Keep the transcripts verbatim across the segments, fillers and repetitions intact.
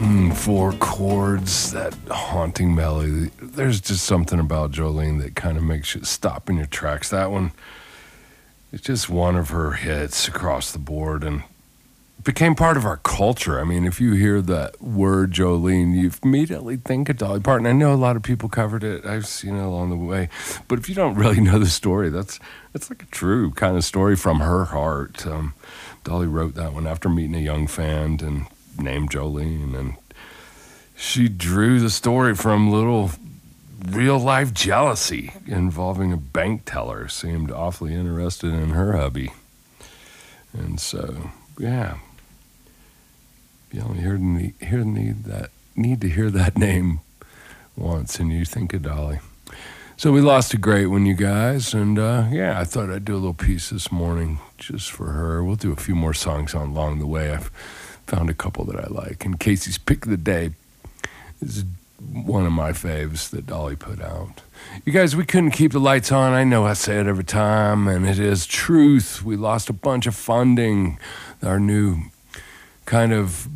Mm, four chords, that haunting melody. There's just something about Jolene that kind of makes you stop in your tracks. That one, it's just one of her hits across the board and became part of our culture. I mean, if you hear that word Jolene, you immediately think of Dolly Parton. I know a lot of people covered it. I've seen it along the way. But if you don't really know the story, that's that's like a true kind of story from her heart. Um, Dolly wrote that one after meeting a young fan and named Jolene, and she drew the story from little real-life jealousy involving a bank teller seemed awfully interested in her hubby. And so, yeah, you only hear, hear need that need to hear that name once, and you think of Dolly. So we lost a great one, you guys, and uh, yeah, I thought I'd do a little piece this morning just for her. We'll do a few more songs on along the way. I've found a couple that I like. And Casey's Pick of the Day is one of my faves that Dolly put out. You guys, we couldn't keep the lights on. I know I say it every time, and it is truth. We lost a bunch of funding. Our new kind of,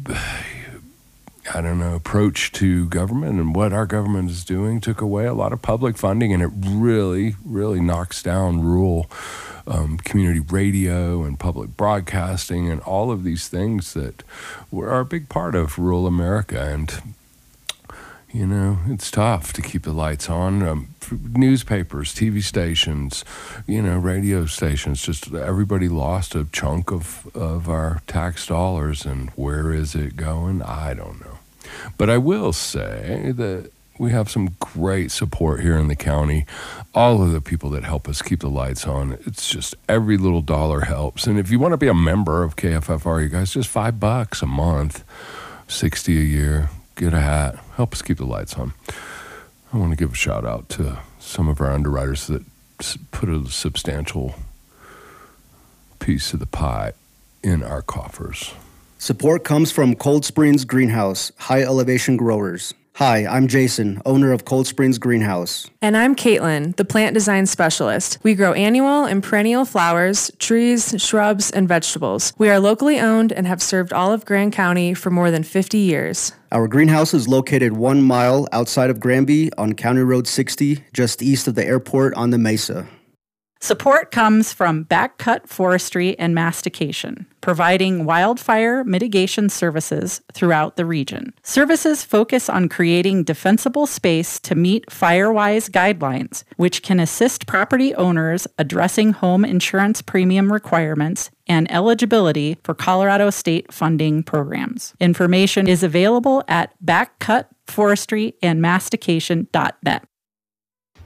I don't know, approach to government and what our government is doing took away a lot of public funding, and it really, really knocks down rural um, community radio and public broadcasting and all of these things that were a big part of rural America. And you know, it's tough to keep the lights on. Um, newspapers, T V stations, you know, radio stations, just everybody lost a chunk of, of our tax dollars. And where is it going? I don't know. But I will say that we have some great support here in the county. All of the people that help us keep the lights on, it's just every little dollar helps. And if you want to be a member of K F F R, you guys, just five bucks a month, sixty a year. Get a hat, help us keep the lights on. I want to give a shout out to some of our underwriters that put a substantial piece of the pie in our coffers. Support comes from Cold Springs Greenhouse, high elevation growers. Hi, I'm Jason, owner of Cold Springs Greenhouse. And I'm Caitlin, the plant design specialist. We grow annual and perennial flowers, trees, shrubs, and vegetables. We are locally owned and have served all of Grand County for more than fifty years. Our greenhouse is located one mile outside of Granby on County Road sixty, just east of the airport on the Mesa. Support comes from Backcut Forestry and Mastication, providing wildfire mitigation services throughout the region. Services focus on creating defensible space to meet FireWise guidelines, which can assist property owners addressing home insurance premium requirements and eligibility for Colorado state funding programs. Information is available at backcut forestry and mastication dot net.